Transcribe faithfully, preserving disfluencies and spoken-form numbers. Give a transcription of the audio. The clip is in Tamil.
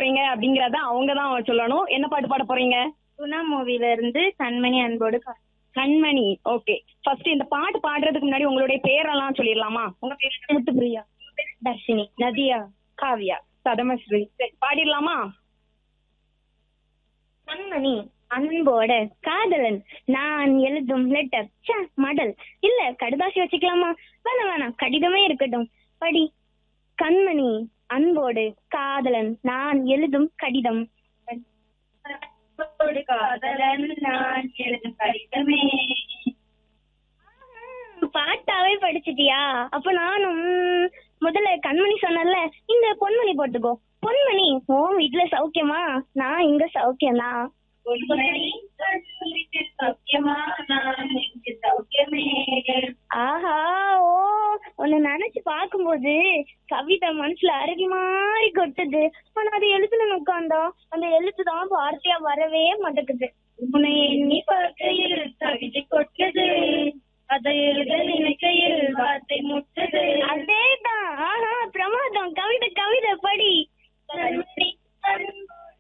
போறீங்க அப்படிங்கறத அவங்க தான் சொல்லணும். என்ன பாட்டு பாட போறீங்க? குணா மூவில இருந்து கண்மணி அன்போடு கா- கண்மணி. ஓகே, ஃபர்ஸ்ட் இந்த பாட்டு பாடுறதுக்கு முன்னாடி உங்களுடைய பேரெல்லாம் சொல்லிடலாமா? உங்க பேர் என்ன? முத்துப்பிரியா, தர்ஷினி, நதியா, காவியா, சதமஸ்ரீ. சரி, பாடிடலாமா? கண்மணி அன்போட காதலன் நான் எழுதும் லெட்டர் மடல் இல்ல கடுதாசி வச்சுக்கலாமா? வேணாம் வேணாம், கடிதமே இருக்கட்டும். படி. கண்மணி அன்போடு காதலன் நான் எழுதும் கடிதம். அன்போடு காதலன் நான் எழுதும் கடிதமே. பாட்டாவே படிச்சிட்டியா? அப்ப நானும் முதல்ல கண்மணி சொன்னல, இந்த பொன்மணி போட்டுக்கோ. பொன்மணி உன் வீட்டுல சௌக்கியமா? நான் இங்க சௌக்கியம்தான். ஆஹா, ஓ, உன்னை நினைச்சு பாக்கும்போது கவிதை மனசுல அருவி மாதிரி கொட்டுது. ஆனா அது எழுத்துன்னு உட்காந்தா அந்த எழுத்துதான் வார்த்தையா வரவே மாட்டேங்குது. உன்னை எண்ணி பார்க்கையில்